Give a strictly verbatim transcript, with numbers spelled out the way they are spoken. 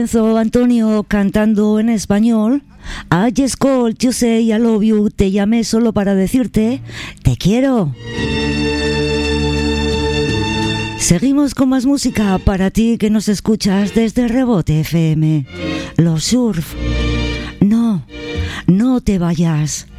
Antonio cantando en español. I just called to say I love you. Te llamé solo para decirte te quiero. Seguimos con más música para ti que nos escuchas desde Rebote F M. Los Surf. No, no te vayas.